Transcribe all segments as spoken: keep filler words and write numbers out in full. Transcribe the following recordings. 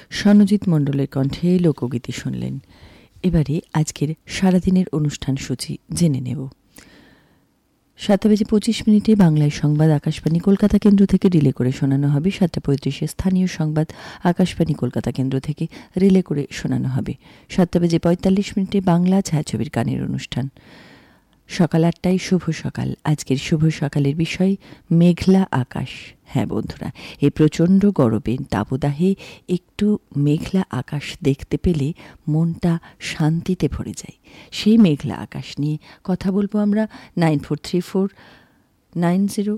স্বর্ণজিৎ মণ্ডলের কণ্ঠে লোকগীতি শুনলেন। এবারে আজকের সারাদিনের অনুষ্ঠান সূচি জেনে নেব। সাতটা বেজে পঁচিশ মিনিটে বাংলায় সংবাদ আকাশবাণী কলকাতা কেন্দ্র থেকে রিলে করে শোনানো হবে। সাতটা পঁয়ত্রিশে স্থানীয় সংবাদ আকাশবাণী কলকাতা কেন্দ্র থেকে রিলে করে শোনানো হবে। সাতটা বেজে পঁয়তাল্লিশ মিনিটে বাংলা ছায়াছবির গানের অনুষ্ঠান। সকাল আটটায় শুভ সকাল। আজকের শুভ সকালের বিষয় মেঘলা আকাশ। হ্যাঁ বন্ধুরা, এই প্রচণ্ড গরমের তাপদাহে একটু মেঘলা আকাশ দেখতে পেলে মনটা শান্তিতে ভরে যায়। সেই মেঘলা আকাশ নিয়ে কথা বলবো আমরা। Nine four three four nine zero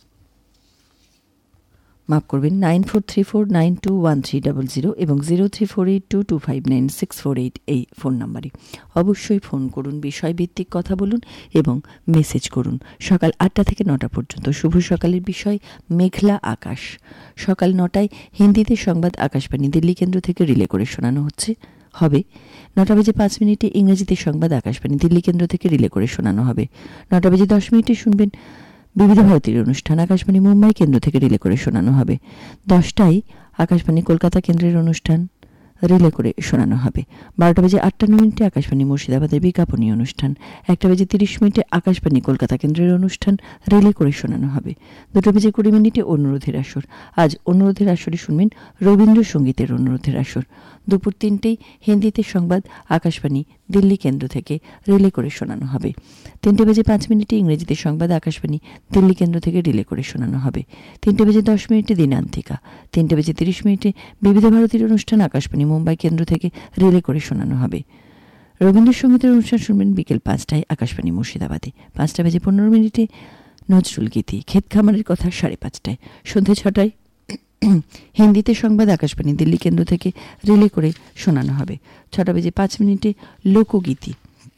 মাফ করবেন nine four three four nine two one three double zero এবং zero three four eight two two five nine six four eight এই ফোন নাম্বারে অবশ্যই ফোন করুন, বিষয়ভিত্তিক কথা বলুন এবং মেসেজ করুন। সকাল আটটা থেকে নটা পর্যন্ত শুভ সকালের বিষয় মেঘলা আকাশ। সকাল নটায় হিন্দিতে সংবাদ আকাশবাণী দিল্লি কেন্দ্র থেকে রিলে করে শোনানো হচ্ছে হবে। নটা বেজে পাঁচ মিনিটে ইংরেজিতে সংবাদ আকাশবাণী দিল্লি কেন্দ্র থেকে রিলে করে শোনানো হবে। নটা বেজে দশ মিনিটে শুনবেন বিবিধ ভারতীর অনুষ্ঠান আকাশবাণী মুম্বাই কেন্দ্র থেকে রিলে করে শোনানো হবে। দশটায় আকাশবাণী কলকাতা কেন্দ্রের অনুষ্ঠান রিলে করে শোনানো হবে। বারোটা বেজে আটান্ন মিনিটে আকাশবাণী মুর্শিদাবাদের বিজ্ঞাপনী অনুষ্ঠান। একটা বেজে তিরিশ মিনিটে আকাশবাণী কলকাতা কেন্দ্রের অনুষ্ঠান রিলে করে শোনানো হবে। দুটো বেজে কুড়ি মিনিটে অনুরোধের আসর। আজ অনুরোধের আসরে শুনবেন রবীন্দ্রসঙ্গীতের অনুরোধের আসর। দুপুর তিনটেই হিন্দিতে সংবাদ আকাশবাণী দিল্লি কেন্দ্র থেকে রিলে করে শোনানো হবে। তিনটে বেজে পাঁচ মিনিটে ইংরেজিতে সংবাদ আকাশবাণী দিল্লি কেন্দ্র থেকে রিলে করে শোনানো হবে। তিনটে বেজে দশ মিনিটে দিনান্তিকা। তিনটে বেজে তিরিশ মিনিটে বিবিধ ভারতীর অনুষ্ঠান আকাশবাণী মুম্বাই কেন্দ্র থেকে রিলে করে শোনানো হবে। রবীন্দ্রসঙ্গীতের অনুষ্ঠান শুনবেন বিকেল পাঁচটায় আকাশবাণী মুর্শিদাবাদে। পাঁচটা বেজে পনেরো মিনিটে নজরুল গীতি। ক্ষেত খামারের কথা সাড়ে পাঁচটায়। সন্ধে ছটায় হিন্দিতে সংবাদ আকাশবাণী দিল্লি কেন্দ্র থেকে রিলে করে শোনানো হবে। ছটা বেজে পাঁচ মিনিটে লোকগীতি।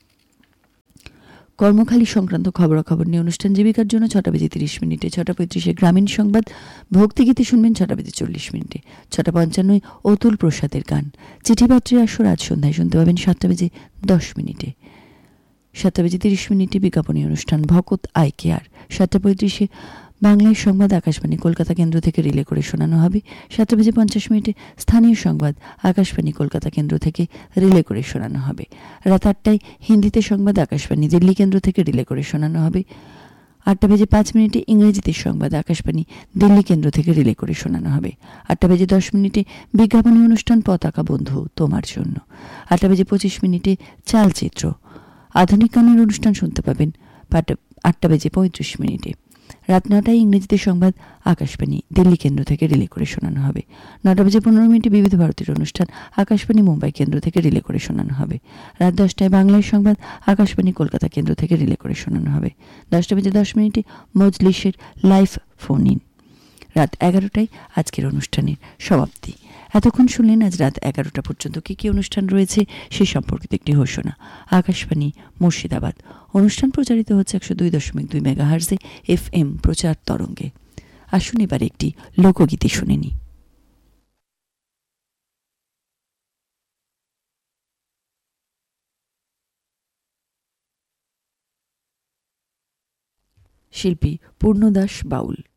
কর্মখালী সংক্রান্ত খবরাখবর নিয়ে অনুষ্ঠান জীবিকার জন্য ছটা বেজে তিরিশ মিনিটে। ছটা পঁয়ত্রিশে গ্রামীণ সংবাদ ভক্তিগীতি শুনবেন ছটা বেজে চল্লিশ মিনিটে। ছটা পঞ্চান্নয় অতুল প্রসাদের গান। চিঠিপাত্রের আসর আজ সন্ধ্যায় শুনতে পাবেন সাতটা বেজে দশ মিনিটে। সাতটা বেজে তিরিশ মিনিটে বিজ্ঞাপনী অনুষ্ঠান ভকত আই কেয়ার। সাতটা পঁয়ত্রিশে বাংলায় সংবাদ আকাশবাণী কলকাতা কেন্দ্র থেকে রিলে করে শোনানো হবে। সাতটা বেজে পঞ্চাশ মিনিটে স্থানীয় সংবাদ আকাশবাণী কলকাতা কেন্দ্র থেকে রিলে করে শোনানো হবে। রাত আটটায় হিন্দিতে সংবাদ আকাশবাণী দিল্লি কেন্দ্র থেকে রিলে করে শোনানো হবে। আটটা বেজে পাঁচ মিনিটে ইংরেজিতে সংবাদ আকাশবাণী দিল্লি কেন্দ্র থেকে রিলে করে শোনানো হবে। আটটা বেজে দশ মিনিটে বিজ্ঞাপনী অনুষ্ঠান পতাকা বন্ধু তোমার জন্য। আটটা বেজে পঁচিশ মিনিটে চালচিত্র আধুনিক গানের অনুষ্ঠান শুনতে পাবেন আটটা বেজে পঁয়ত্রিশ মিনিটে। রাত নটায় ইংরেজিতে সংবাদ আকাশবাণী দিল্লি কেন্দ্র থেকে রিলে করে শোনানো হবে। নটা বেজে পনেরো মিনিটে বিবিধ ভারতীর অনুষ্ঠান আকাশবাণী মুম্বাই কেন্দ্র থেকে রিলে করে শোনানো হবে। রাত দশটায় বাংলায় সংবাদ আকাশবাণী কলকাতা কেন্দ্র থেকে রিলে করে শোনানো হবে। দশটা বেজে দশ মিনিটে মজলিসের লাইভ ফোন ইন। রাত এগারোটায় আজকের অনুষ্ঠানের সমাপ্তি। এতক্ষণ শুনলেন আজ রাত এগারোটা পর্যন্ত কী কী অনুষ্ঠান রয়েছে সে সম্পর্কিত একটি ঘোষণা। আকাশবাণী মুর্শিদাবাদ অনুষ্ঠান প্রচারিত হচ্ছে একশো দুই দশমিক দুই মেগাহার্জে এফ এম প্রচার তরঙ্গে। আসুন এবার একটি লোকগীতি শুনে নি। শিল্পী পূর্ণদাস বাউল।